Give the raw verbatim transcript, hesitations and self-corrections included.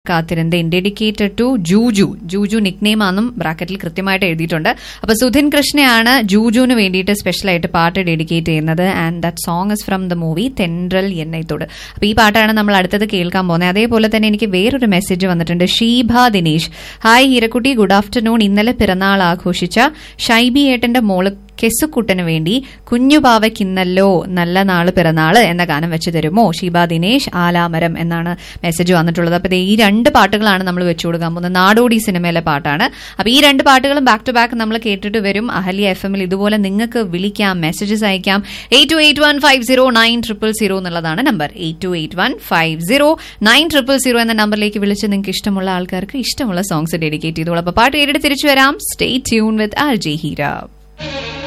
കാത്തിരുന്നേൻ dedicated to Juju. Juju Nick name ആണെന്നും ബ്രാക്കറ്റിൽ കൃത്യമായിട്ട് എഴുതിയിട്ടുണ്ട്. അപ്പൊ സുധിൻ കൃഷ്ണയാണ് ജൂജുവിന് വേണ്ടിയിട്ട് സ്പെഷ്യലായിട്ട് പാട്ട് ഡെഡിക്കേറ്റ് ചെയ്യുന്നത്. And that song is from the movie തെൻട്രൽ എന്നൈത്തോട്. അപ്പൊ ഈ പാട്ടാണ് നമ്മൾ അടുത്തത് കേൾക്കാൻ പോകുന്നത്. അതേപോലെ തന്നെ എനിക്ക് വേറൊരു മെസ്സേജ് വന്നിട്ടുണ്ട്. ഷീഭ ദിനേശ്, ഹായ് ഹീരക്കുട്ടി, ഗുഡ് ആഫ്റ്റർനൂൺ. ഇന്നലെ പിറന്നാൾ ആഘോഷിച്ച ഷൈബി ഏട്ടന്റെ മോള് കെസുക്കുട്ടന് വേണ്ടി കുഞ്ഞുപാവയ്ക്കിന്നല്ലോ നല്ല നാള് പിറന്നാള് എന്ന ഗാനം വെച്ച് തരുമോ? ഷീബ ദിനേശ്, ആലാമരം എന്നാണ് മെസ്സേജ് വന്നിട്ടുള്ളത്. അപ്പൊ ഈ രണ്ട് പാട്ടുകളാണ് നമ്മൾ വെച്ചു കൊടുക്കാൻ പോകുന്നത്. നാടോടി സിനിമയിലെ പാട്ടാണ്. അപ്പൊ ഈ രണ്ട് പാട്ടുകളും ബാക്ക് ടു ബാക്ക് നമ്മൾ കേട്ടിട്ട് വരും. അഹല്യ എഫ് എമ്മിൽ ഇതുപോലെ നിങ്ങൾക്ക് വിളിക്കാം, മെസ്സേജസ് അയക്കാം. Eight to eight one five zero nine triple zero എന്നുള്ളതാണ് number. Eight to eight one five zero nine triple zero എന്ന നമ്പറിലേക്ക് വിളിച്ച് നിങ്ങൾക്ക് ഇഷ്ടമുള്ള ആൾക്കാർക്ക് ഇഷ്ടമുള്ള സോങ്സ് ഡെഡിക്കേറ്റ് ചെയ്തോളൂ. അപ്പൊ പാട്ട് കേട്ടിട്ട് തിരിച്ചു വരാം. Stay tune with R J Heera.